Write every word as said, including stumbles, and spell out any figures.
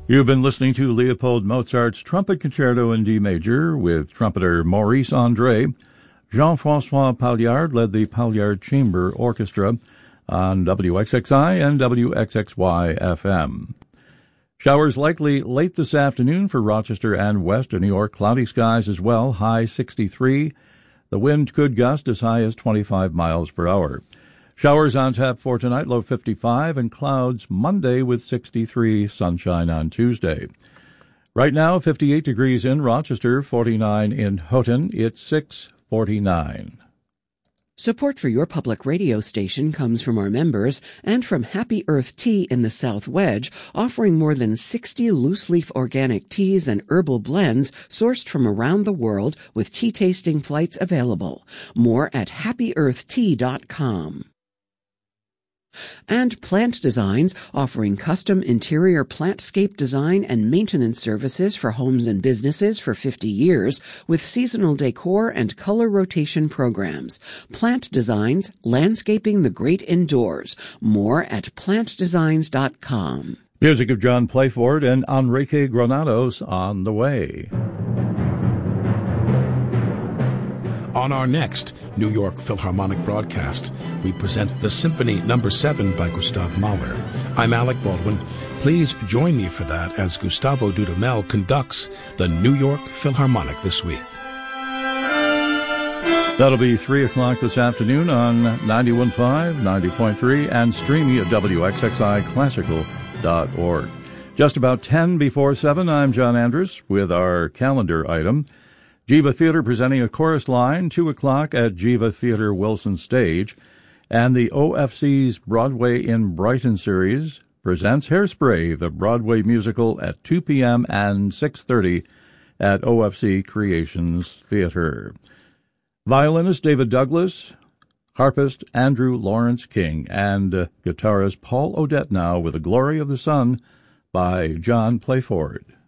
You've been listening to Leopold Mozart's Trumpet Concerto in D Major with trumpeter Maurice André. Jean-François Palliard led the Palliard Chamber Orchestra on W X X I and W X X Y F M. Showers likely late this afternoon for Rochester and western New York. Cloudy skies as well, high sixty-three. The wind could gust as high as twenty-five miles per hour. Showers on tap for tonight, low fifty-five, and clouds Monday with sixty-three, sunshine on Tuesday. Right now, fifty-eight degrees in Rochester, forty-nine in Houghton. It's six forty-nine. Support for your public radio station comes from our members and from Happy Earth Tea in the South Wedge, offering more than sixty loose-leaf organic teas and herbal blends sourced from around the world with tea-tasting flights available. More at happy earth tea dot com. And Plant Designs, offering custom interior plantscape design and maintenance services for homes and businesses for fifty years, with seasonal decor and color rotation programs. Plant Designs, landscaping the great indoors. More at plant designs dot com. Music of John Playford and Enrique Granados on the way. On our next New York Philharmonic broadcast, we present the Symphony Number seven by Gustav Mahler. I'm Alec Baldwin. Please join me for that as Gustavo Dudamel conducts the New York Philharmonic this week. That'll be three o'clock this afternoon on ninety-one point five, ninety point three, and streaming at W X X I classical dot org. Just about ten before seven, I'm John Andrus with our calendar item. Jiva Theater presenting A Chorus Line, two o'clock at Jiva Theater Wilson Stage. And the O F C's Broadway in Brighton series presents Hairspray, the Broadway musical, at two p.m. and six thirty at O F C Creations Theater. Violinist David Douglas, harpist Andrew Lawrence King, and uh, guitarist Paul Odette now with The Glory of the Sun by John Playford.